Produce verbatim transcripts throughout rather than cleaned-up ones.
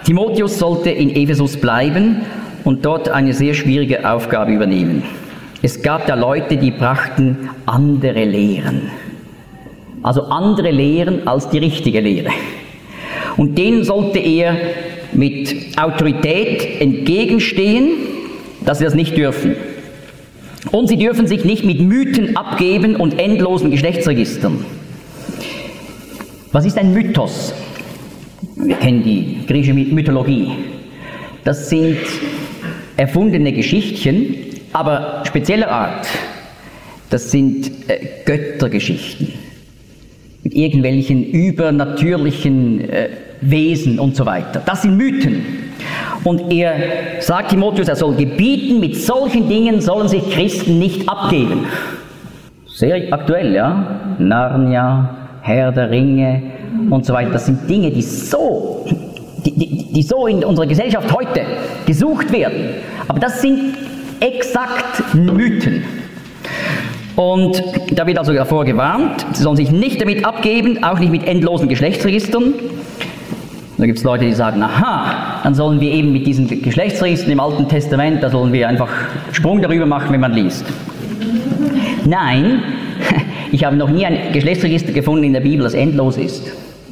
Timotheus sollte in Ephesus bleiben und dort eine sehr schwierige Aufgabe übernehmen. Es gab da Leute, die brachten andere Lehren. Also andere Lehren als die richtige Lehre. Und denen sollte er mit Autorität entgegenstehen, dass sie das nicht dürfen. Und sie dürfen sich nicht mit Mythen abgeben und endlosen Geschlechtsregistern. Was ist ein Mythos? Wir kennen die griechische Mythologie. Das sind erfundene Geschichtchen, aber spezieller Art. Das sind äh, Göttergeschichten mit irgendwelchen übernatürlichen äh, Wesen und so weiter. Das sind Mythen. Und er sagt Timotheus, er soll gebieten, mit solchen Dingen sollen sich Christen nicht abgeben. Sehr aktuell, ja? Narnia, Herr der Ringe und so weiter. Das sind Dinge, die so, die, die, die so in unserer Gesellschaft heute gesucht werden. Aber das sind exakt Mythen. Und da wird also davor gewarnt, sie sollen sich nicht damit abgeben, auch nicht mit endlosen Geschlechtsregistern. Da gibt es Leute, die sagen, aha, dann sollen wir eben mit diesen Geschlechtsregistern im Alten Testament, da sollen wir einfach Sprung darüber machen, wenn man liest. Nein, ich habe noch nie ein Geschlechtsregister gefunden in der Bibel, das endlos ist.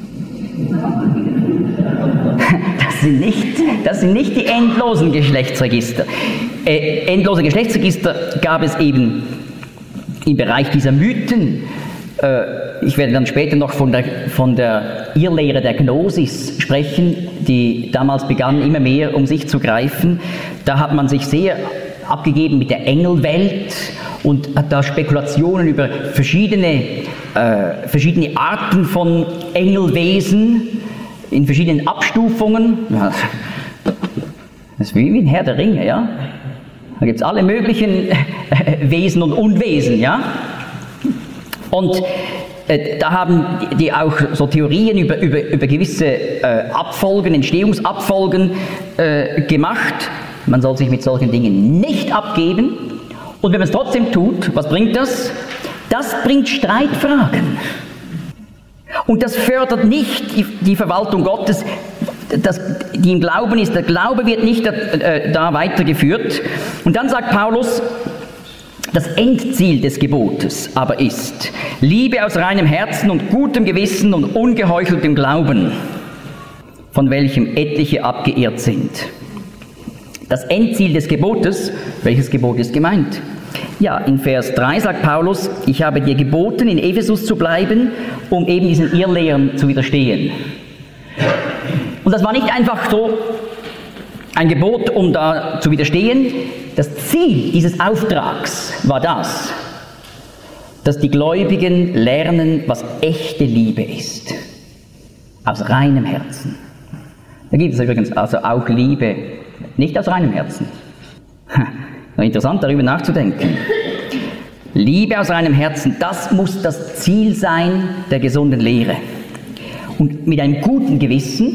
Das sind nicht, das sind nicht die endlosen Geschlechtsregister. Äh, endlose Geschlechtsregister gab es eben im Bereich dieser Mythen. Ich werde dann später noch von der, von der Irrlehre der Gnosis sprechen, die damals begann, immer mehr um sich zu greifen. Da hat man sich sehr abgegeben mit der Engelwelt und hat da Spekulationen über verschiedene, äh, verschiedene Arten von Engelwesen in verschiedenen Abstufungen. Ja, das ist wie ein Herr der Ringe, ja. Da gibt es alle möglichen Wesen und Unwesen, ja. Und äh, da haben die, die auch so Theorien über, über, über gewisse äh, Abfolgen, Entstehungsabfolgen äh, gemacht. Man soll sich mit solchen Dingen nicht abgeben. Und wenn man es trotzdem tut, was bringt das? Das bringt Streitfragen. Und das fördert nicht die, die Verwaltung Gottes, das, die im Glauben ist. Der Glaube wird nicht äh, da weitergeführt. Und dann sagt Paulus, das Endziel des Gebotes aber ist Liebe aus reinem Herzen und gutem Gewissen und ungeheucheltem Glauben, von welchem etliche abgeirrt sind. Das Endziel des Gebotes, welches Gebot ist gemeint? Ja, in Vers drei sagt Paulus, ich habe dir geboten, in Ephesus zu bleiben, um eben diesen Irrlehren zu widerstehen. Und das war nicht einfach so ein Gebot, um da zu widerstehen. Das Ziel dieses Auftrags war das, dass die Gläubigen lernen, was echte Liebe ist. Aus reinem Herzen. Da gibt es übrigens also auch Liebe, nicht aus reinem Herzen. Interessant, darüber nachzudenken. Liebe aus reinem Herzen, das muss das Ziel sein der gesunden Lehre. Und mit einem guten Gewissen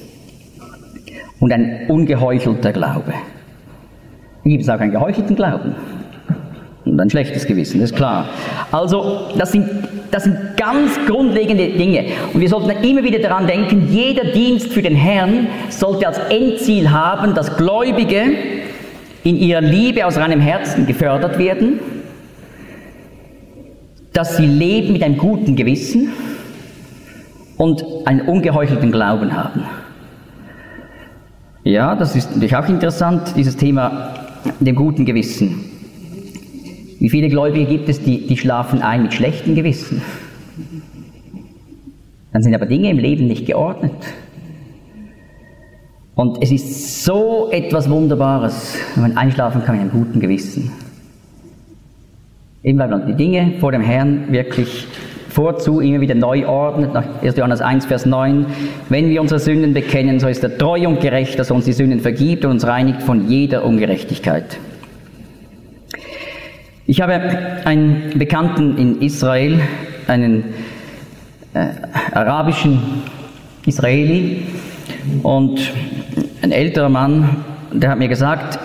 und ein ungeheuchelter Glaube. Da gibt es auch einen geheuchelten Glauben und ein schlechtes Gewissen, das ist klar. Also das sind, das sind ganz grundlegende Dinge. Und wir sollten immer wieder daran denken, jeder Dienst für den Herrn sollte als Endziel haben, dass Gläubige in ihrer Liebe aus reinem Herzen gefördert werden, dass sie leben mit einem guten Gewissen und einen ungeheuchelten Glauben haben. Ja, das ist natürlich auch interessant, dieses Thema dem guten Gewissen. Wie viele Gläubige gibt es, die, die schlafen ein mit schlechtem Gewissen? Dann sind aber Dinge im Leben nicht geordnet. Und es ist so etwas Wunderbares, wenn man einschlafen kann mit einem guten Gewissen. Eben weil man die Dinge vor dem Herrn wirklich vorzu immer wieder neu ordnet, nach erster Johannes eins, Vers neun. Wenn wir unsere Sünden bekennen, so ist er treu und gerecht, dass er uns die Sünden vergibt und uns reinigt von jeder Ungerechtigkeit. Ich habe einen Bekannten in Israel, einen äh, arabischen Israeli, und ein älterer Mann, der hat mir gesagt,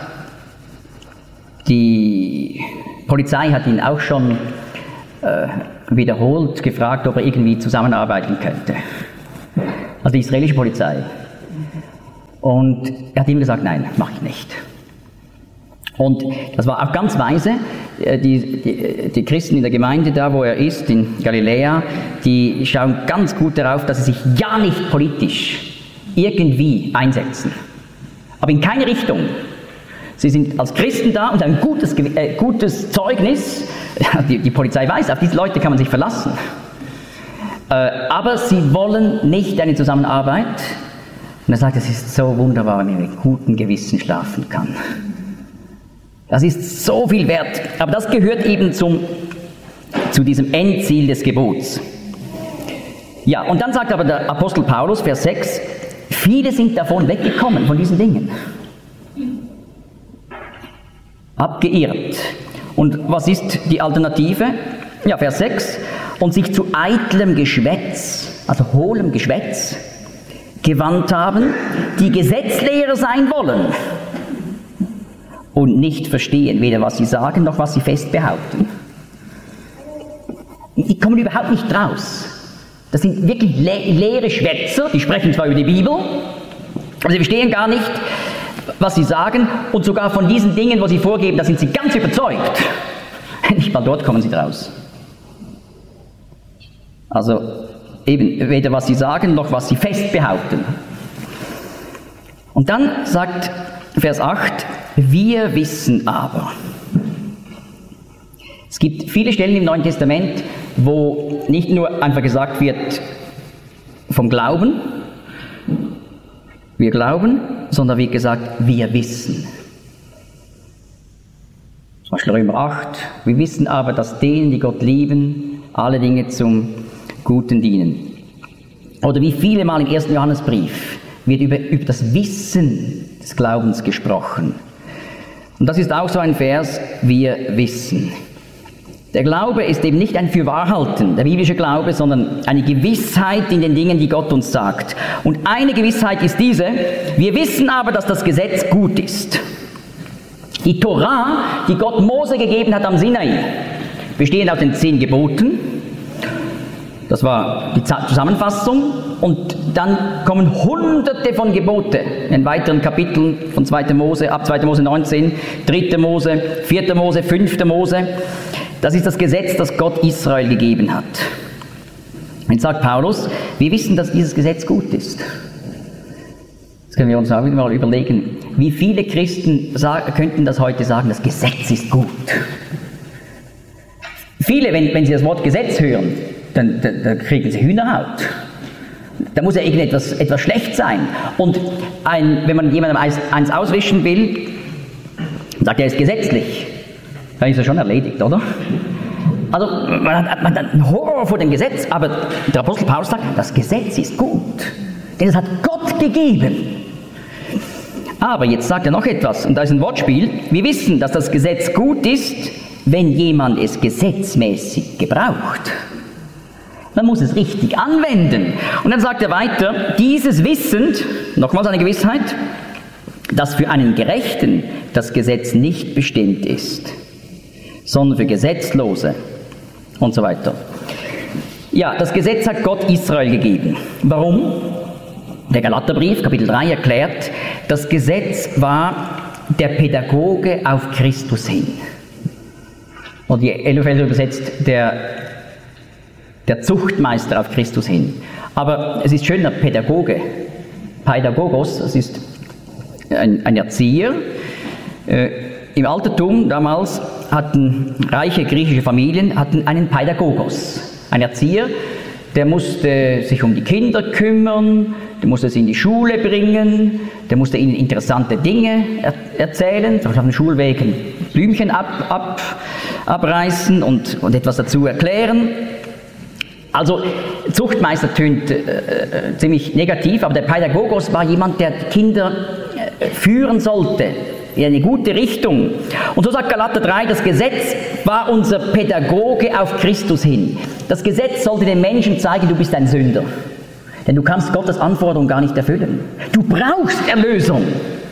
die Polizei hat ihn auch schon äh, wiederholt gefragt, ob er irgendwie zusammenarbeiten könnte. Also die israelische Polizei. Und er hat ihm gesagt, nein, mache ich nicht. Und das war auch ganz weise. Die, die, die Christen in der Gemeinde da, wo er ist, in Galiläa, die schauen ganz gut darauf, dass sie sich ja nicht politisch irgendwie einsetzen. Aber in keine Richtung. Sie sind als Christen da und ein gutes, äh, gutes Zeugnis. Die, die Polizei weiß, auf diese Leute kann man sich verlassen. Äh, aber sie wollen nicht eine Zusammenarbeit. Und er sagt, es ist so wunderbar, wenn man mit gutem Gewissen schlafen kann. Das ist so viel wert. Aber das gehört eben zum, zu diesem Endziel des Gebots. Ja, und dann sagt aber der Apostel Paulus, Vers sechs, viele sind davon weggekommen, von diesen Dingen. Abgeirrt. Und was ist die Alternative? Ja, Vers sechs. Und sich zu eitlem Geschwätz, also hohlem Geschwätz, gewandt haben, die Gesetzlehrer sein wollen und nicht verstehen, weder was sie sagen, noch was sie fest behaupten. Die kommen überhaupt nicht raus. Das sind wirklich le- leere Schwätzer, die sprechen zwar über die Bibel, aber sie verstehen gar nicht, was sie sagen, und sogar von diesen Dingen, wo sie vorgeben, da sind sie ganz überzeugt. Nicht mal dort kommen sie draus. Also eben weder was sie sagen, noch was sie fest behaupten. Und dann sagt Vers acht, wir wissen aber. Es gibt viele Stellen im Neuen Testament, wo nicht nur einfach gesagt wird vom Glauben, wir glauben, sondern wird gesagt, wir wissen. Zum Beispiel Römer acht, wir wissen aber, dass denen, die Gott lieben, alle Dinge zum Guten dienen. Oder wie viele Mal im ersten Johannesbrief wird über, über das Wissen des Glaubens gesprochen. Und das ist auch so ein Vers, wir wissen. Der Glaube ist eben nicht ein Fürwahrhalten, der biblische Glaube, sondern eine Gewissheit in den Dingen, die Gott uns sagt. Und eine Gewissheit ist diese, wir wissen aber, dass das Gesetz gut ist. Die Torah, die Gott Mose gegeben hat am Sinai, bestehend aus den zehn Geboten, das war die Zusammenfassung, und dann kommen hunderte von Gebote in weiteren Kapiteln von zweiter Mose, ab zweiter Mose neunzehn, dritter Mose, vierter Mose, fünfter Mose. Das ist das Gesetz, das Gott Israel gegeben hat. Jetzt sagt Paulus, wir wissen, dass dieses Gesetz gut ist. Jetzt können wir uns auch wieder mal überlegen, wie viele Christen sagen, könnten das heute sagen, das Gesetz ist gut. Viele, wenn, wenn sie das Wort Gesetz hören, dann, dann, dann kriegen sie Hühnerhaut. Da muss ja irgendetwas etwas schlecht sein. Und ein, wenn man jemandem eins, eins auswischen will, sagt er, ist gesetzlich. Dann ist er schon erledigt, oder? Also man hat, man hat einen Horror vor dem Gesetz, aber der Apostel Paulus sagt, das Gesetz ist gut, denn es hat Gott gegeben. Aber jetzt sagt er noch etwas, und da ist ein Wortspiel. Wir wissen, dass das Gesetz gut ist, wenn jemand es gesetzmäßig gebraucht. Man muss es richtig anwenden. Und dann sagt er weiter, dieses wissend, nochmals eine Gewissheit, dass für einen Gerechten das Gesetz nicht bestimmt ist, sondern für Gesetzlose und so weiter. Ja, das Gesetz hat Gott Israel gegeben. Warum? Der Galaterbrief, Kapitel drei, erklärt, das Gesetz war der Pädagoge auf Christus hin. Und die Elberfelder übersetzt, der, der Zuchtmeister auf Christus hin. Aber es ist schöner Pädagoge. Pädagogos, das ist ein, ein Erzieher. Äh, Im Altertum damals hatten reiche griechische Familien hatten einen Pädagogos, ein Erzieher, der musste sich um die Kinder kümmern, der musste sie in die Schule bringen, der musste ihnen interessante Dinge er- erzählen, zum Beispiel auf den Schulwegen Blümchen ab, ab, abreißen und, und etwas dazu erklären. Also Zuchtmeister tönt äh, äh, ziemlich negativ, aber der Pädagogos war jemand, der Kinder äh, führen sollte in eine gute Richtung. Und so sagt Galater drei, das Gesetz war unser Pädagoge auf Christus hin. Das Gesetz sollte den Menschen zeigen, du bist ein Sünder. Denn du kannst Gottes Anforderungen gar nicht erfüllen. Du brauchst Erlösung.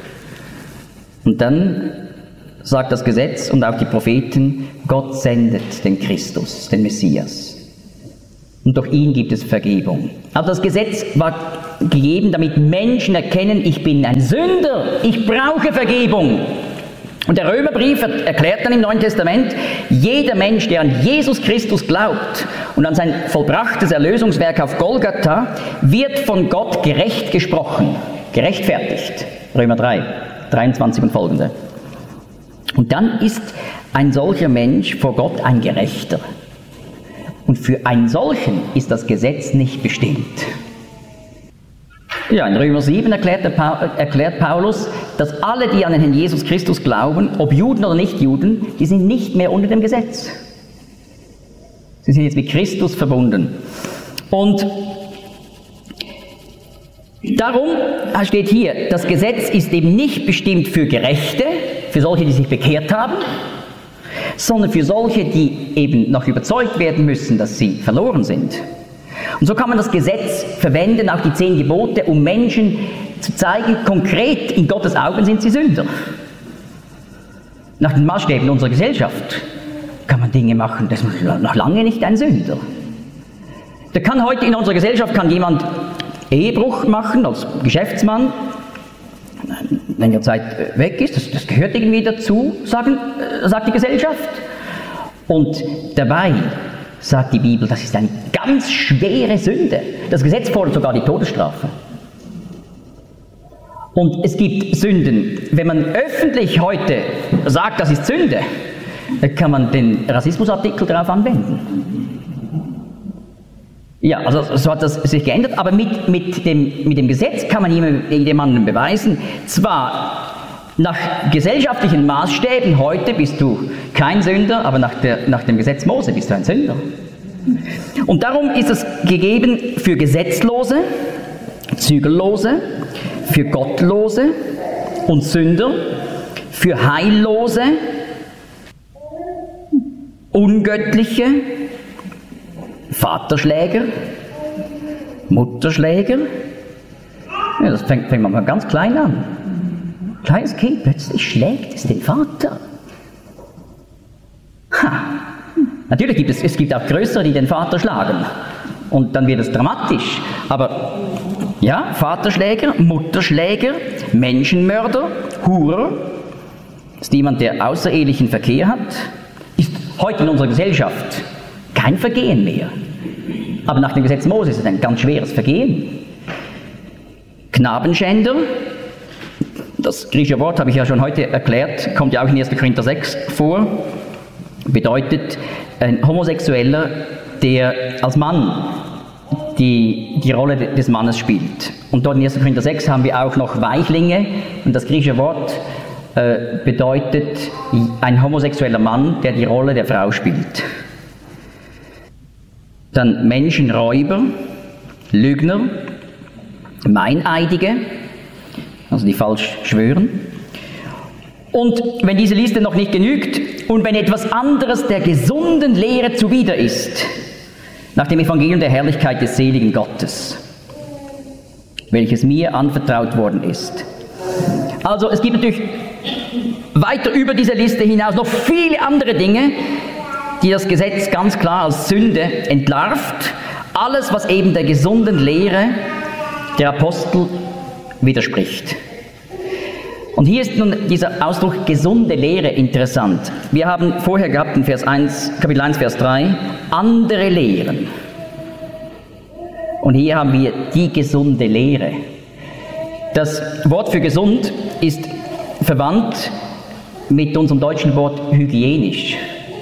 Und dann sagt das Gesetz und auch die Propheten, Gott sendet den Christus, den Messias. und durch ihn gibt es Vergebung. Also das Gesetz war gegeben, damit Menschen erkennen, ich bin ein Sünder, ich brauche Vergebung. Und der Römerbrief erklärt dann im Neuen Testament, jeder Mensch, der an Jesus Christus glaubt und an sein vollbrachtes Erlösungswerk auf Golgatha, wird von Gott gerecht gesprochen, gerechtfertigt. Römer drei, dreiundzwanzig und folgende. Und dann ist ein solcher Mensch vor Gott ein Gerechter. Und für einen solchen ist das Gesetz nicht bestimmt. Ja, in Römer sieben erklärt, der pa- erklärt Paulus, dass alle, die an den Herrn Jesus Christus glauben, ob Juden oder Nicht-Juden, die sind nicht mehr unter dem Gesetz. Sie sind jetzt mit Christus verbunden. Und darum steht hier, das Gesetz ist eben nicht bestimmt für Gerechte, für solche, die sich bekehrt haben, sondern für solche, die eben noch überzeugt werden müssen, dass sie verloren sind. Und so kann man das Gesetz verwenden, auch die zehn Gebote, um Menschen zu zeigen, konkret in Gottes Augen sind sie Sünder. Nach den Maßstäben unserer Gesellschaft kann man Dinge machen, das ist noch lange nicht ein Sünder. Da kann heute in unserer Gesellschaft kann jemand Ehebruch machen als Geschäftsmann, längere Zeit weg ist, das, das gehört irgendwie dazu, sagen, sagt die Gesellschaft. Und dabei sagt die Bibel, das ist eine ganz schwere Sünde. Das Gesetz fordert sogar die Todesstrafe. Und es gibt Sünden, wenn man öffentlich heute sagt, das ist Sünde, dann kann man den Rassismusartikel darauf anwenden. Ja, also so hat das sich geändert, aber mit, mit, dem, mit dem Gesetz kann man jemandem beweisen, zwar nach gesellschaftlichen Maßstäben, heute bist du kein Sünder, aber nach, der, nach dem Gesetz Mose bist du ein Sünder. Und darum ist es gegeben für Gesetzlose, Zügellose, für Gottlose und Sünder, für Heillose, Ungöttliche, Vaterschläger, Mutterschläger. Ja, das fängt, fängt man mal ganz klein an. Kleines Kind, plötzlich schlägt es den Vater. Ha. Natürlich gibt es, es gibt auch Größere, die den Vater schlagen. Und dann wird es dramatisch. Aber ja, Vaterschläger, Mutterschläger, Menschenmörder, Hurer, ist jemand, der außerehelichen Verkehr hat, ist heute in unserer Gesellschaft kein Vergehen mehr. Aber nach dem Gesetz Mose ist es ein ganz schweres Vergehen. Knabenschänder, das griechische Wort habe ich ja schon heute erklärt, kommt ja auch in erster Korinther sechs vor, bedeutet ein Homosexueller, der als Mann die, die Rolle des Mannes spielt. Und dort in erster Korinther sechs haben wir auch noch Weichlinge, und das griechische Wort äh, bedeutet ein homosexueller Mann, der die Rolle der Frau spielt. Dann Menschenräuber, Lügner, Meineidige, also die falsch schwören. Und wenn diese Liste noch nicht genügt und wenn etwas anderes der gesunden Lehre zuwider ist, nach dem Evangelium der Herrlichkeit des seligen Gottes, welches mir anvertraut worden ist. Also es gibt natürlich weiter über diese Liste hinaus noch viele andere Dinge, die das Gesetz ganz klar als Sünde entlarvt. Alles, was eben der gesunden Lehre der Apostel widerspricht. Und hier ist nun dieser Ausdruck gesunde Lehre interessant. Wir haben vorher gehabt in Vers eins, Kapitel eins, Vers drei, andere Lehren. Und hier haben wir die gesunde Lehre. Das Wort für gesund ist verwandt mit unserem deutschen Wort hygienisch.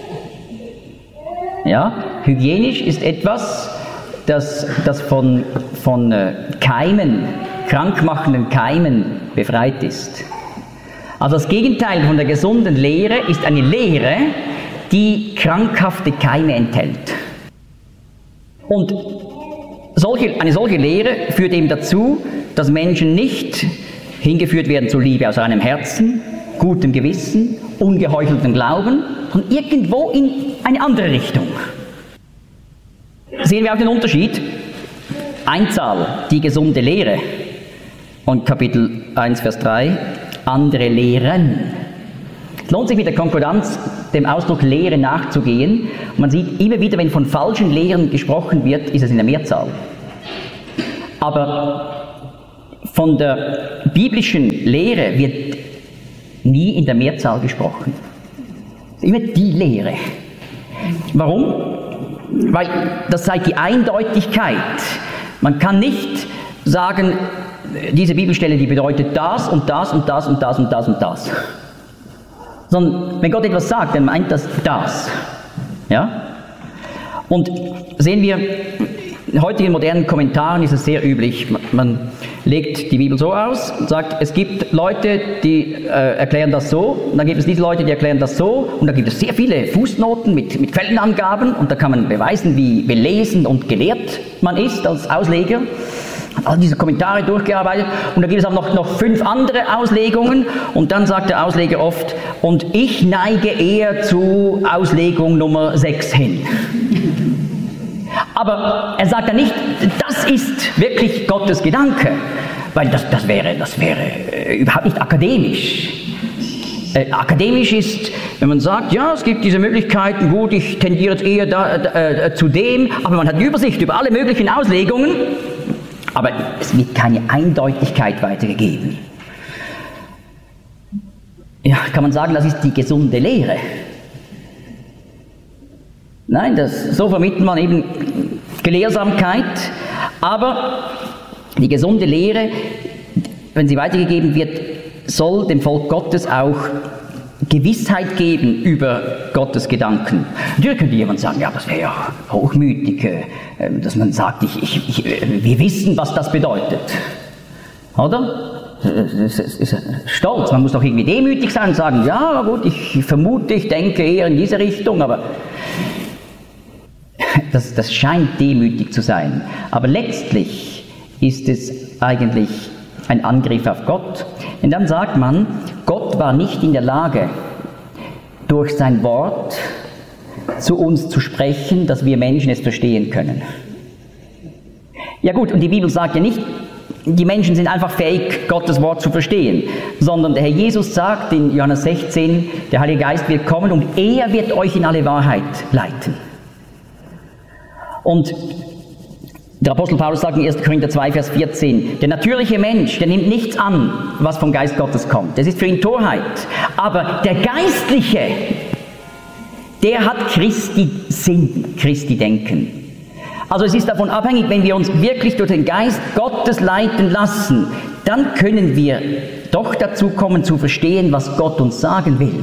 Ja, hygienisch ist etwas, das, das von, von äh, Keimen, krankmachenden Keimen befreit ist. Also das Gegenteil von der gesunden Lehre ist eine Lehre, die krankhafte Keime enthält. Und solche, eine solche Lehre führt eben dazu, dass Menschen nicht hingeführt werden zur Liebe aus reinem Herzen, gutem Gewissen, ungeheucheltem Glauben, sondern irgendwo in eine andere Richtung. Sehen wir auch den Unterschied? Einzahl, die gesunde Lehre, und Kapitel eins, Vers drei, andere Lehren. Es lohnt sich mit der Konkordanz dem Ausdruck Lehre nachzugehen. Und man sieht immer wieder, wenn von falschen Lehren gesprochen wird, ist es in der Mehrzahl. Aber von der biblischen Lehre wird nie in der Mehrzahl gesprochen. Immer die Lehre. Warum? Weil das zeigt die Eindeutigkeit. Man kann nicht sagen, diese Bibelstelle, die bedeutet das und das und das und das und das und das. Sondern wenn Gott etwas sagt, dann meint das das. Ja? Und sehen wir, in heutigen modernen Kommentaren ist es sehr üblich. Man legt die Bibel so aus und sagt, es gibt Leute, die äh, erklären das so, und dann gibt es diese Leute, die erklären das so, und da gibt es sehr viele Fußnoten mit, mit Quellenangaben, und da kann man beweisen, wie belesen und gelehrt man ist als Ausleger. All diese Kommentare durchgearbeitet, und da gibt es auch noch, noch fünf andere Auslegungen, und dann sagt der Ausleger oft, und ich neige eher zu Auslegung Nummer sechs hin. Aber er sagt dann nicht, das ist wirklich Gottes Gedanke, weil das, das wäre, das wäre äh, überhaupt nicht akademisch. Äh, akademisch ist, wenn man sagt, ja, es gibt diese Möglichkeiten, gut, ich tendiere jetzt eher da, äh, zu dem, aber man hat eine Übersicht über alle möglichen Auslegungen, aber es wird keine Eindeutigkeit weitergegeben. Ja, kann man sagen, das ist die gesunde Lehre. Nein, das, so vermittelt man eben Gelehrsamkeit, aber die gesunde Lehre, wenn sie weitergegeben wird, soll dem Volk Gottes auch Gewissheit geben über Gottes Gedanken. Natürlich könnte jemand sagen, ja, das wäre ja hochmütig, dass man sagt, ich, ich, ich, wir wissen, was das bedeutet. Oder? Das ist stolz, man muss doch irgendwie demütig sein und sagen, ja gut, ich vermute, ich denke eher in diese Richtung, aber das, das scheint demütig zu sein. Aber letztlich ist es eigentlich ein Angriff auf Gott. Denn dann sagt man, Gott war nicht in der Lage, durch sein Wort zu uns zu sprechen, dass wir Menschen es verstehen können. Ja gut, und die Bibel sagt ja nicht, die Menschen sind einfach fähig, Gottes Wort zu verstehen, sondern der Herr Jesus sagt in Johannes sechzehn, der Heilige Geist wird kommen und er wird euch in alle Wahrheit leiten. Und der Apostel Paulus sagt in erster Korinther zwei, Vers vierzehn, der natürliche Mensch, der nimmt nichts an, was vom Geist Gottes kommt. Das ist für ihn Torheit. Aber der Geistliche, der hat Christi Sinn, Christi Denken. Also es ist davon abhängig, wenn wir uns wirklich durch den Geist Gottes leiten lassen, dann können wir doch dazu kommen zu verstehen, was Gott uns sagen will.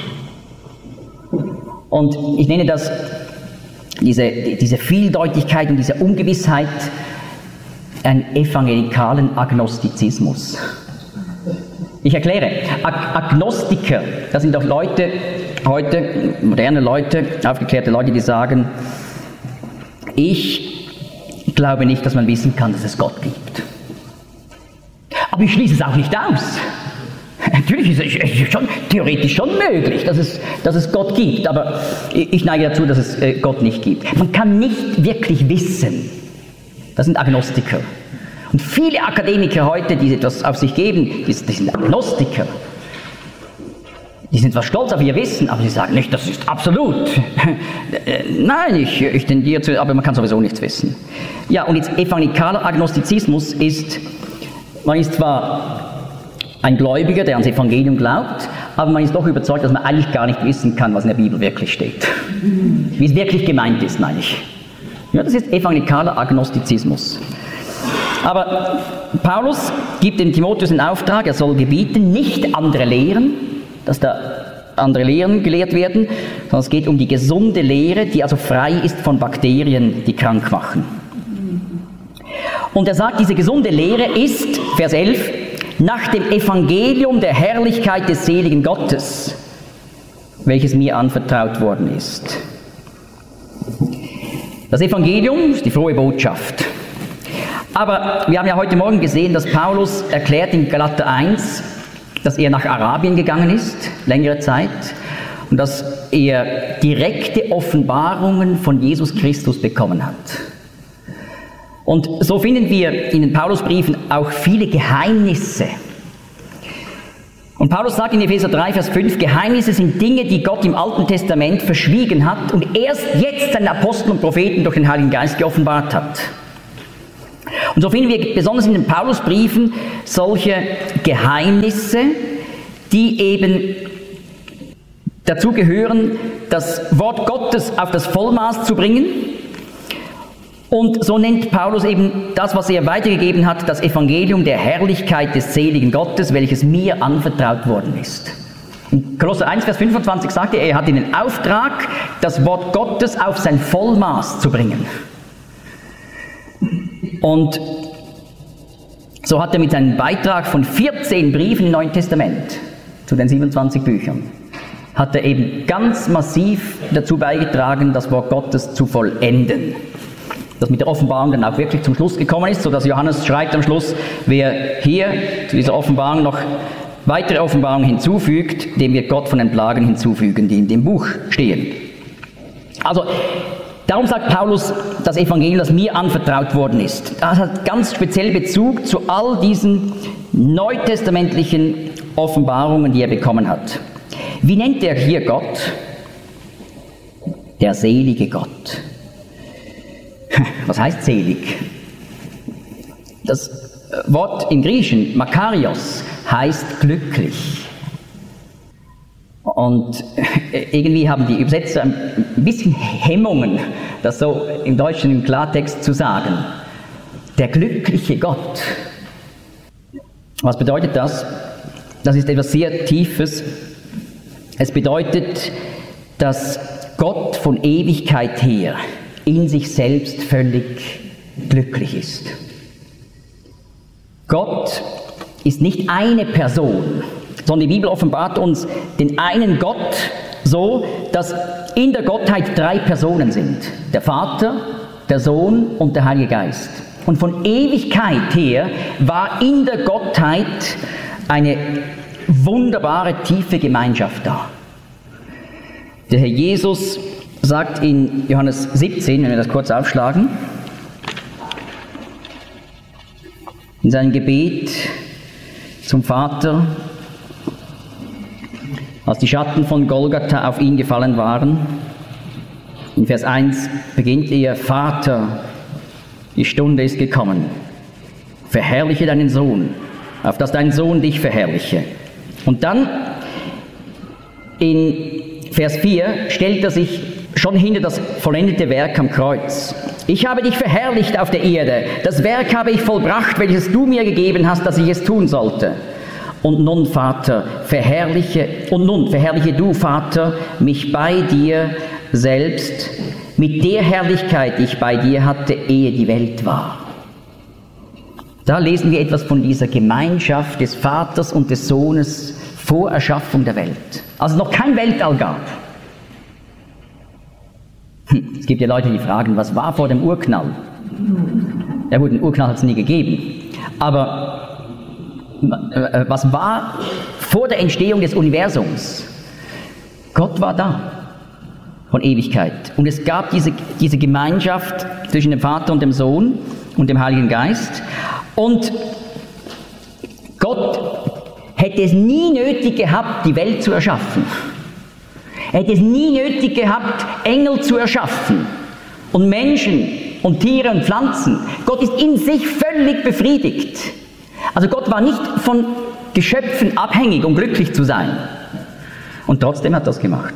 Und ich nenne das Diese, diese Vieldeutigkeit und diese Ungewissheit, einen evangelikalen Agnostizismus. Ich erkläre, Ag- Agnostiker, das sind doch Leute, heute, moderne Leute, aufgeklärte Leute, die sagen, ich glaube nicht, dass man wissen kann, dass es Gott gibt. Aber ich schließe es auch nicht aus. Natürlich ist es schon, theoretisch schon möglich, dass es, dass es Gott gibt, aber ich neige dazu, dass es Gott nicht gibt. Man kann nicht wirklich wissen. Das sind Agnostiker. Und viele Akademiker heute, die etwas auf sich geben, die, die sind Agnostiker. Die sind zwar stolz auf ihr Wissen, aber sie sagen nicht, das ist absolut. Nein, ich, ich tendiere zu, aber man kann sowieso nichts wissen. Ja, und jetzt evangelikaler Agnostizismus ist, man ist zwar ein Gläubiger, der ans Evangelium glaubt, aber man ist doch überzeugt, dass man eigentlich gar nicht wissen kann, was in der Bibel wirklich steht. Wie es wirklich gemeint ist, meine ich. Ja, das ist evangelikaler Agnostizismus. Aber Paulus gibt dem Timotheus den Auftrag, er soll gebieten, nicht andere lehren, dass da andere Lehren gelehrt werden, sondern es geht um die gesunde Lehre, die also frei ist von Bakterien, die krank machen. Und er sagt, diese gesunde Lehre ist, Vers elf, nach dem Evangelium der Herrlichkeit des seligen Gottes, welches mir anvertraut worden ist. Das Evangelium ist die frohe Botschaft. Aber wir haben ja heute Morgen gesehen, dass Paulus erklärt in Galater eins, dass er nach Arabien gegangen ist, längere Zeit, und dass er direkte Offenbarungen von Jesus Christus bekommen hat. Und so finden wir in den Paulusbriefen auch viele Geheimnisse. Und Paulus sagt in Epheser drei, Vers fünf, Geheimnisse sind Dinge, die Gott im Alten Testament verschwiegen hat und erst jetzt seinen Aposteln und Propheten durch den Heiligen Geist geoffenbart hat. Und so finden wir besonders in den Paulusbriefen solche Geheimnisse, die eben dazu gehören, das Wort Gottes auf das Vollmaß zu bringen. Und so nennt Paulus eben das, was er weitergegeben hat, das Evangelium der Herrlichkeit des seligen Gottes, welches mir anvertraut worden ist. In Kolosser eins, Vers fünfundzwanzig sagt er, er hat den Auftrag, das Wort Gottes auf sein Vollmaß zu bringen. Und so hat er mit seinem Beitrag von vierzehn Briefen im Neuen Testament zu den siebenundzwanzig Büchern, hat er eben ganz massiv dazu beigetragen, das Wort Gottes zu vollenden. Das mit der Offenbarung dann auch wirklich zum Schluss gekommen ist, sodass Johannes schreibt am Schluss, wer hier zu dieser Offenbarung noch weitere Offenbarungen hinzufügt, dem wird Gott von den Plagen hinzufügen, die in dem Buch stehen. Also, darum sagt Paulus, das Evangelium, das mir anvertraut worden ist, das hat ganz speziell Bezug zu all diesen neutestamentlichen Offenbarungen, die er bekommen hat. Wie nennt er hier Gott? Der selige Gott. Was heißt selig? Das Wort im Griechischen, Makarios, heißt glücklich. Und irgendwie haben die Übersetzer ein bisschen Hemmungen, das so im Deutschen im Klartext zu sagen. Der glückliche Gott. Was bedeutet das? Das ist etwas sehr Tiefes. Es bedeutet, dass Gott von Ewigkeit her in sich selbst völlig glücklich ist. Gott ist nicht eine Person, sondern die Bibel offenbart uns den einen Gott so, dass in der Gottheit drei Personen sind. Der Vater, der Sohn und der Heilige Geist. Und von Ewigkeit her war in der Gottheit eine wunderbare, tiefe Gemeinschaft da. Der Herr Jesus sagt in Johannes siebzehn, wenn wir das kurz aufschlagen, in seinem Gebet zum Vater, als die Schatten von Golgatha auf ihn gefallen waren, in Vers eins beginnt er, Vater, die Stunde ist gekommen, verherrliche deinen Sohn, auf dass dein Sohn dich verherrliche. Und dann in Vers vier stellt er sich schon hinter das vollendete Werk am Kreuz. Ich habe dich verherrlicht auf der Erde. Das Werk habe ich vollbracht, welches du mir gegeben hast, dass ich es tun sollte. Und nun, Vater, verherrliche, und nun verherrliche du, Vater, mich bei dir selbst, mit der Herrlichkeit, die ich bei dir hatte, ehe die Welt war. Da lesen wir etwas von dieser Gemeinschaft des Vaters und des Sohnes vor Erschaffung der Welt. Als es noch kein Weltall gab. Es gibt ja Leute, die fragen, was war vor dem Urknall? Ja gut, den Urknall hat es nie gegeben. Aber äh, was war vor der Entstehung des Universums? Gott war da, von Ewigkeit. Und es gab diese, diese Gemeinschaft zwischen dem Vater und dem Sohn und dem Heiligen Geist. Und Gott hätte es nie nötig gehabt, die Welt zu erschaffen. Er hätte es nie nötig gehabt, Engel zu erschaffen und Menschen und Tiere und Pflanzen. Gott ist in sich völlig befriedigt. Also Gott war nicht von Geschöpfen abhängig, um glücklich zu sein. Und trotzdem hat er das gemacht.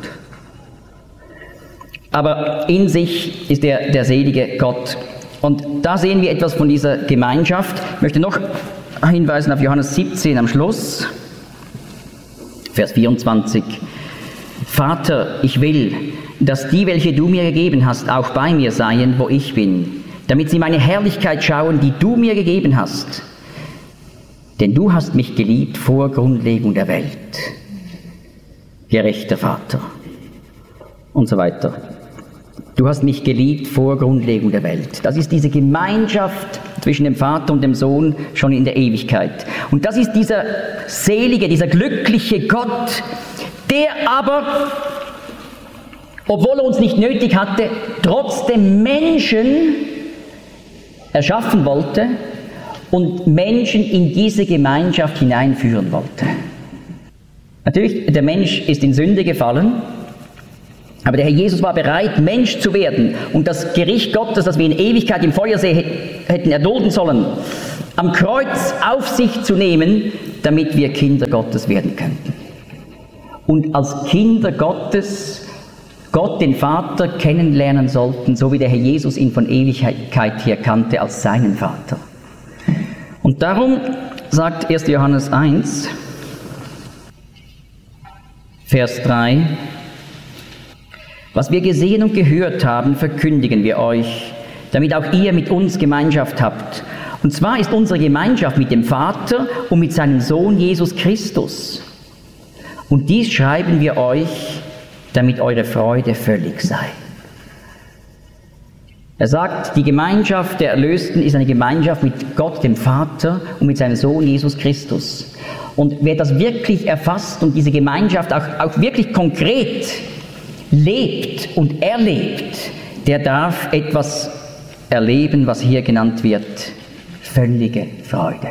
Aber in sich ist er der selige Gott. Und da sehen wir etwas von dieser Gemeinschaft. Ich möchte noch hinweisen auf Johannes siebzehn am Schluss, Vers vierundzwanzig. Vater, ich will, dass die, welche du mir gegeben hast, auch bei mir seien, wo ich bin, damit sie meine Herrlichkeit schauen, die du mir gegeben hast. Denn du hast mich geliebt vor Grundlegung der Welt. Gerechter Vater. Und so weiter. Du hast mich geliebt vor Grundlegung der Welt. Das ist diese Gemeinschaft zwischen dem Vater und dem Sohn schon in der Ewigkeit. Und das ist dieser selige, dieser glückliche Gott, der aber, obwohl er uns nicht nötig hatte, trotzdem Menschen erschaffen wollte und Menschen in diese Gemeinschaft hineinführen wollte. Natürlich, der Mensch ist in Sünde gefallen, aber der Herr Jesus war bereit, Mensch zu werden und das Gericht Gottes, das wir in Ewigkeit im Feuersee hätten erdulden sollen, am Kreuz auf sich zu nehmen, damit wir Kinder Gottes werden könnten. Und als Kinder Gottes Gott, den Vater, kennenlernen sollten, so wie der Herr Jesus ihn von Ewigkeit her kannte als seinen Vater. Und darum sagt erster Johannes eins, Vers drei, was wir gesehen und gehört haben, verkündigen wir euch, damit auch ihr mit uns Gemeinschaft habt. Und zwar ist unsere Gemeinschaft mit dem Vater und mit seinem Sohn Jesus Christus. Und dies schreiben wir euch, damit eure Freude völlig sei. Er sagt, die Gemeinschaft der Erlösten ist eine Gemeinschaft mit Gott, dem Vater, und mit seinem Sohn Jesus Christus. Und wer das wirklich erfasst und diese Gemeinschaft auch, auch wirklich konkret lebt und erlebt, der darf etwas erleben, was hier genannt wird, völlige Freude.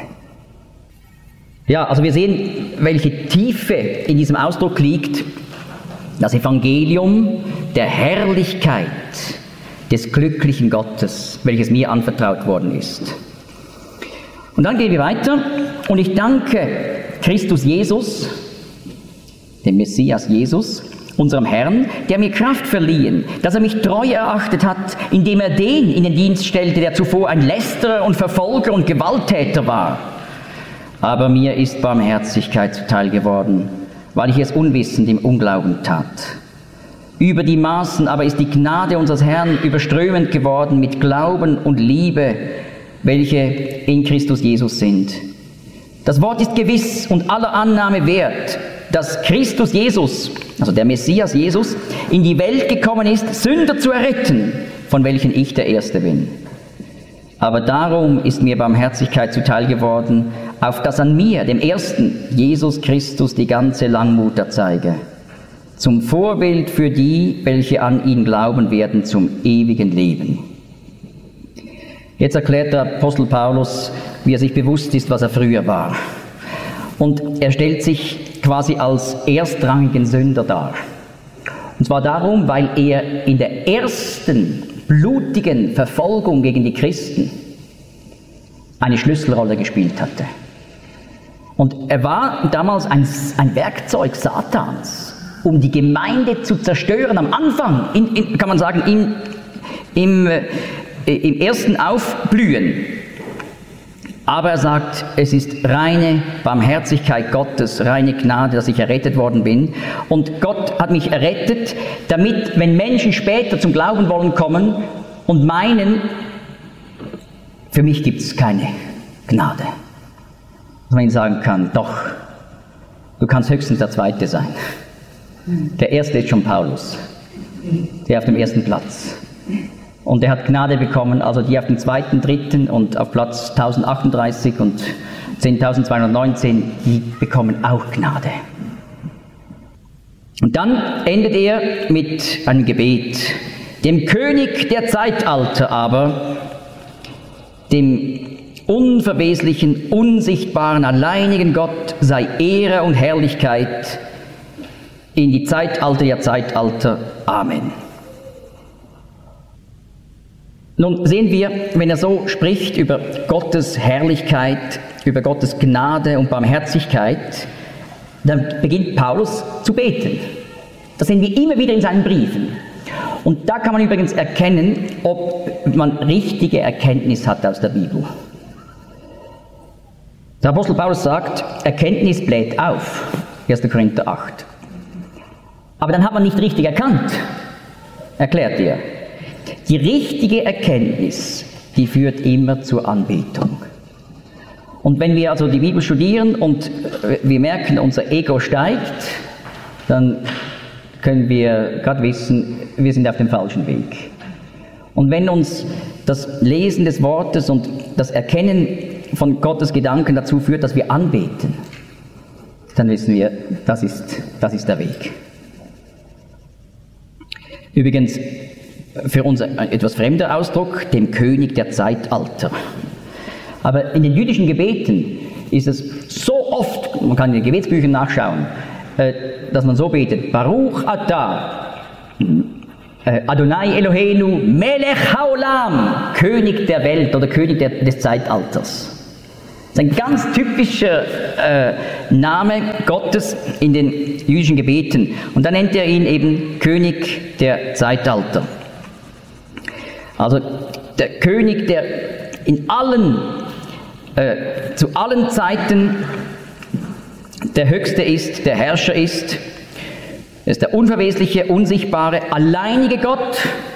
Ja, also wir sehen, welche Tiefe in diesem Ausdruck liegt. Das Evangelium der Herrlichkeit des glücklichen Gottes, welches mir anvertraut worden ist. Und dann gehen wir weiter. Und ich danke Christus Jesus, dem Messias Jesus, unserem Herrn, der mir Kraft verliehen, dass er mich treu erachtet hat, indem er den in den Dienst stellte, der zuvor ein Lästerer und Verfolger und Gewalttäter war. Aber mir ist Barmherzigkeit zuteil geworden, weil ich es unwissend im Unglauben tat. Über die Maßen aber ist die Gnade unseres Herrn überströmend geworden mit Glauben und Liebe, welche in Christus Jesus sind. Das Wort ist gewiss und aller Annahme wert, dass Christus Jesus, also der Messias Jesus, in die Welt gekommen ist, Sünder zu erretten, von welchen ich der Erste bin. Aber darum ist mir Barmherzigkeit zuteil geworden, auf dass an mir, dem Ersten, Jesus Christus, die ganze Langmut erzeige, zum Vorbild für die, welche an ihn glauben werden, zum ewigen Leben. Jetzt erklärt der Apostel Paulus, wie er sich bewusst ist, was er früher war. Und er stellt sich quasi als erstrangigen Sünder dar. Und zwar darum, weil er in der ersten blutigen Verfolgung gegen die Christen eine Schlüsselrolle gespielt hatte. Und er war damals ein, ein Werkzeug Satans, um die Gemeinde zu zerstören. Am Anfang, in, in, kann man sagen, im, im, äh, im ersten Aufblühen. Aber er sagt, es ist reine Barmherzigkeit Gottes, reine Gnade, dass ich errettet worden bin. Und Gott hat mich errettet, damit, wenn Menschen später zum Glauben wollen kommen und meinen, für mich gibt es keine Gnade. Dass man ihnen sagen kann, doch, du kannst höchstens der Zweite sein. Der Erste ist schon Paulus, der auf dem ersten Platz. Und er hat Gnade bekommen, also die auf dem zweiten, dritten und auf Platz tausendachtunddreißig und zehntausendzweihundertneunzehn, die bekommen auch Gnade. Und dann endet er mit einem Gebet. Dem König der Zeitalter aber, dem unverweslichen, unsichtbaren, alleinigen Gott sei Ehre und Herrlichkeit in die Zeitalter der Zeitalter. Amen. Nun sehen wir, wenn er so spricht über Gottes Herrlichkeit, über Gottes Gnade und Barmherzigkeit, dann beginnt Paulus zu beten. Das sehen wir immer wieder in seinen Briefen. Und da kann man übrigens erkennen, ob man richtige Erkenntnis hat aus der Bibel. Der Apostel Paulus sagt, Erkenntnis bläht auf, erster Korinther acht. Aber dann hat man nicht richtig erkannt, erklärt er. Die richtige Erkenntnis, die führt immer zur Anbetung. Und wenn wir also die Bibel studieren und wir merken, unser Ego steigt, dann können wir gerade wissen, wir sind auf dem falschen Weg. Und wenn uns das Lesen des Wortes und das Erkennen von Gottes Gedanken dazu führt, dass wir anbeten, dann wissen wir, das ist, das ist der Weg. Übrigens, für uns ein etwas fremder Ausdruck, dem König der Zeitalter. Aber in den jüdischen Gebeten ist es so oft, man kann in den Gebetsbüchern nachschauen, äh, dass man so betet, Baruch Atah, äh, Adonai Eloheinu, Melech Haolam, König der Welt oder König der, des Zeitalters. Das ist ein ganz typischer äh, Name Gottes in den jüdischen Gebeten. Und dann nennt er ihn eben König der Zeitalter. Also der König, der in allen, äh, zu allen Zeiten der Höchste ist, der Herrscher ist. Er ist der unverwesliche, unsichtbare, alleinige Gott.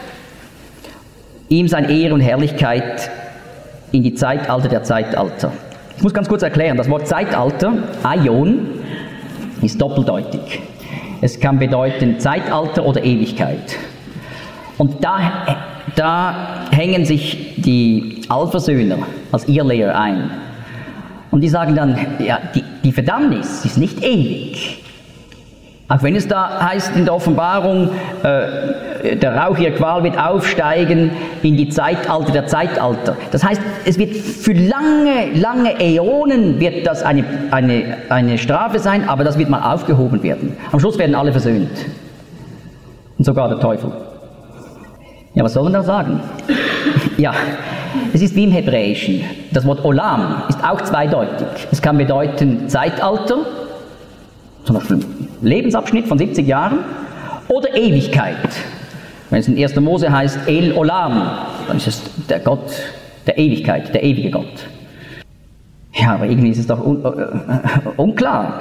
Ihm sein Ehre und Herrlichkeit in die Zeitalter der Zeitalter. Ich muss ganz kurz erklären, das Wort Zeitalter, Aion, ist doppeldeutig. Es kann bedeuten Zeitalter oder Ewigkeit. Und da, da hängen sich die Allversöhner als Irrlehrer ein. Und die sagen dann, ja, die, die Verdammnis ist nicht ewig. Auch wenn es da heißt in der Offenbarung, äh, der Rauch ihrer Qual wird aufsteigen in die Zeitalter der Zeitalter. Das heißt, es wird für lange, lange Äonen wird das eine, eine, eine Strafe sein, aber das wird mal aufgehoben werden. Am Schluss werden alle versöhnt. Und sogar der Teufel. Ja, was soll man da sagen? Ja, es ist wie im Hebräischen. Das Wort Olam ist auch zweideutig. Es kann bedeuten Zeitalter, zum Beispiel Lebensabschnitt von siebzig Jahren, oder Ewigkeit. Wenn es in erster Mose heißt El Olam, dann ist es der Gott der Ewigkeit, der ewige Gott. Ja, aber irgendwie ist es doch un uh, unklar.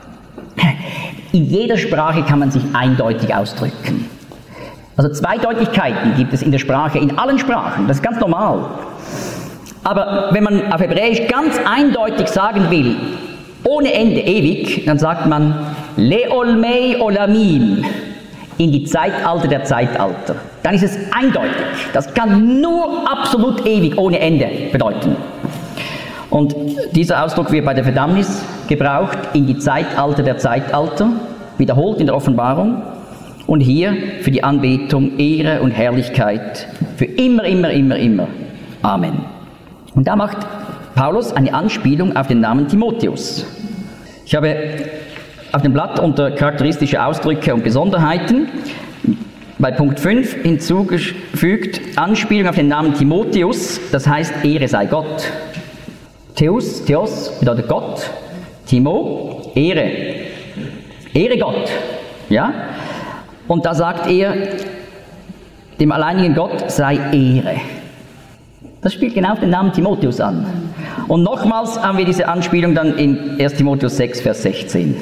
In jeder Sprache kann man sich eindeutig ausdrücken. Also Zweideutigkeiten gibt es in der Sprache, in allen Sprachen, das ist ganz normal. Aber wenn man auf Hebräisch ganz eindeutig sagen will, ohne Ende, ewig, dann sagt man Leolmei Olamim, in die Zeitalter der Zeitalter. Dann ist es eindeutig. Das kann nur absolut ewig, ohne Ende bedeuten. Und dieser Ausdruck wird bei der Verdammnis gebraucht, in die Zeitalter der Zeitalter, wiederholt in der Offenbarung. Und hier für die Anbetung Ehre und Herrlichkeit für immer, immer, immer, immer. Amen. Und da macht Paulus eine Anspielung auf den Namen Timotheus. Ich habe auf dem Blatt unter charakteristische Ausdrücke und Besonderheiten bei Punkt fünf hinzugefügt, Anspielung auf den Namen Timotheus, das heißt Ehre sei Gott. Theos, Theos bedeutet Gott, Timo, Ehre. Ehre Gott. Ja? Und da sagt er, dem alleinigen Gott sei Ehre. Das spielt genau auf den Namen Timotheus an. Und nochmals haben wir diese Anspielung dann in erster Timotheus sechs, Vers sechzehn.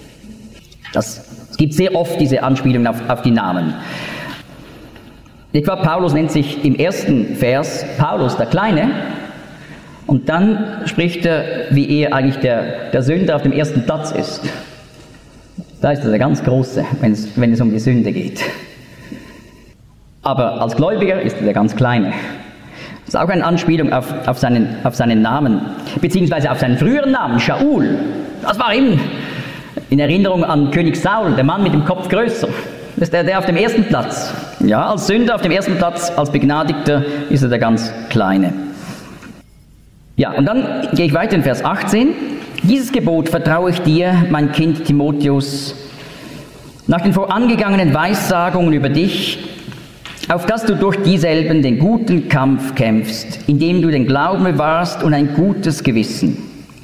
Das, es gibt sehr oft diese Anspielungen auf, auf die Namen. Etwa Paulus nennt sich im ersten Vers Paulus der Kleine. Und dann spricht er, wie er eigentlich der, der Sünder auf dem ersten Platz ist. Da ist er der ganz Große, wenn es, wenn es um die Sünde geht. Aber als Gläubiger ist er der ganz Kleine. Das ist auch eine Anspielung auf, auf, seinen, auf seinen Namen, beziehungsweise auf seinen früheren Namen, Shaul. Das war ihm in Erinnerung an König Saul, der Mann mit dem Kopf größer. Das ist der, der auf dem ersten Platz. Ja, als Sünder auf dem ersten Platz, als Begnadigter ist er der ganz Kleine. Ja, und dann gehe ich weiter in Vers achtzehn. Dieses Gebot vertraue ich dir, mein Kind Timotheus, nach den vorangegangenen Weissagungen über dich, auf dass du durch dieselben den guten Kampf kämpfst, indem du den Glauben bewahrst und ein gutes Gewissen.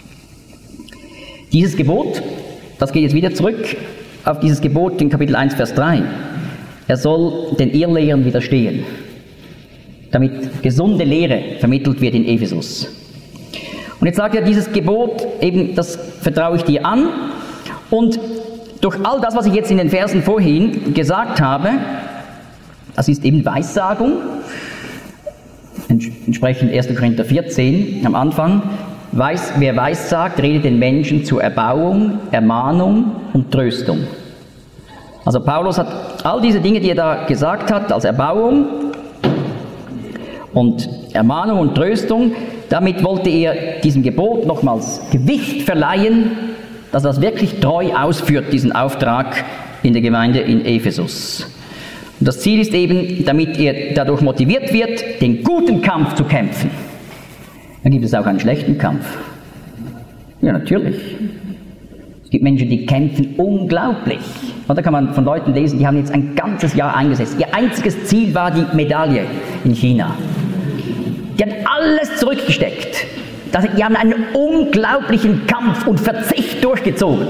Dieses Gebot, das geht jetzt wieder zurück auf dieses Gebot in Kapitel eins, Vers drei. Er soll den Irrlehren widerstehen, damit gesunde Lehre vermittelt wird in Ephesus. Und jetzt sagt er, dieses Gebot, eben, das vertraue ich dir an. Und durch all das, was ich jetzt in den Versen vorhin gesagt habe, das ist eben Weissagung, entsprechend erster Korinther vierzehn am Anfang. Weiß, wer weissagt, redet den Menschen zur Erbauung, Ermahnung und Tröstung. Also Paulus hat all diese Dinge, die er da gesagt hat, als Erbauung und Ermahnung und Tröstung, damit wollte er diesem Gebot nochmals Gewicht verleihen, dass er das wirklich treu ausführt, diesen Auftrag in der Gemeinde in Ephesus. Und das Ziel ist eben, damit er dadurch motiviert wird, den guten Kampf zu kämpfen. Dann gibt es auch einen schlechten Kampf. Ja, natürlich. Es gibt Menschen, die kämpfen unglaublich. Und da kann man von Leuten lesen, die haben jetzt ein ganzes Jahr eingesetzt. Ihr einziges Ziel war die Medaille in China. Die haben alles zurückgesteckt. Das, die haben einen unglaublichen Kampf und Verzicht durchgezogen.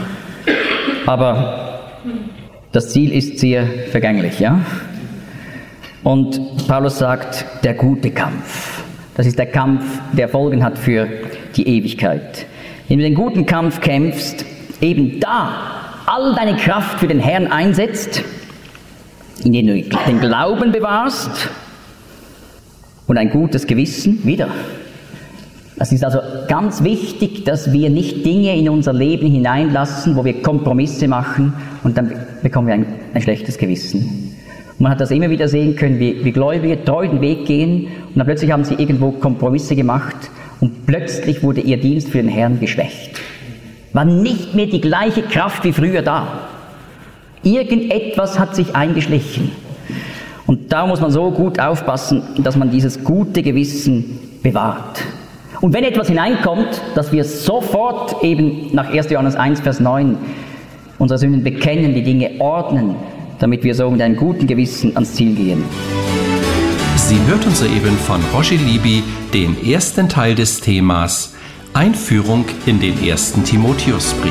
Aber das Ziel ist sehr vergänglich, ja? Und Paulus sagt, der gute Kampf. Das ist der Kampf, der Folgen hat für die Ewigkeit. Wenn du den guten Kampf kämpfst, eben da all deine Kraft für den Herrn einsetzt, indem du den Glauben bewahrst und ein gutes Gewissen, wieder. Es ist also ganz wichtig, dass wir nicht Dinge in unser Leben hineinlassen, wo wir Kompromisse machen und dann bekommen wir ein, ein schlechtes Gewissen. Und man hat das immer wieder sehen können, wie, wie Gläubige treu den Weg gehen und dann plötzlich haben sie irgendwo Kompromisse gemacht und plötzlich wurde ihr Dienst für den Herrn geschwächt. War nicht mehr die gleiche Kraft wie früher da. Irgendetwas hat sich eingeschlichen. Und da muss man so gut aufpassen, dass man dieses gute Gewissen bewahrt. Und wenn etwas hineinkommt, dass wir sofort eben nach erster Johannes eins, Vers neun unsere Sünden bekennen, die Dinge ordnen, damit wir so mit einem guten Gewissen ans Ziel gehen. Sie hörten soeben von Roger Libby den ersten Teil des Themas Einführung in den ersten Timotheusbrief.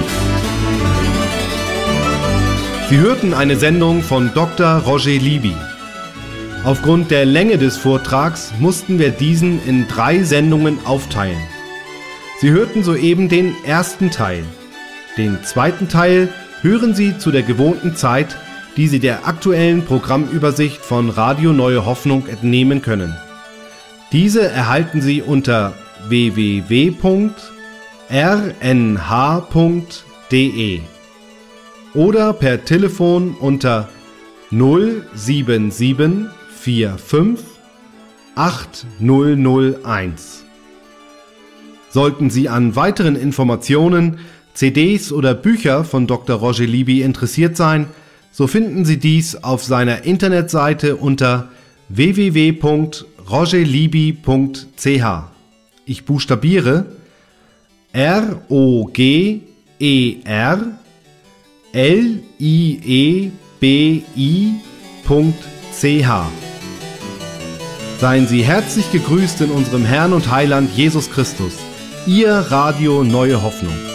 Sie hörten eine Sendung von Doktor Roger Libby. Aufgrund der Länge des Vortrags mussten wir diesen in drei Sendungen aufteilen. Sie hörten soeben den ersten Teil. Den zweiten Teil hören Sie zu der gewohnten Zeit, die Sie der aktuellen Programmübersicht von Radio Neue Hoffnung entnehmen können. Diese erhalten Sie unter w w w punkt r n h punkt d e oder per Telefon unter null sieben sieben vier fünf acht null null eins. Sollten Sie an weiteren Informationen, C Ds oder Bücher von Doktor Roger Libby interessiert sein, so finden Sie dies auf seiner Internetseite unter w w w punkt roger libby punkt c h. Ich buchstabiere R O G E R L I E B I punkt c h. Seien Sie herzlich gegrüßt in unserem Herrn und Heiland Jesus Christus. Ihr Radio Neue Hoffnung.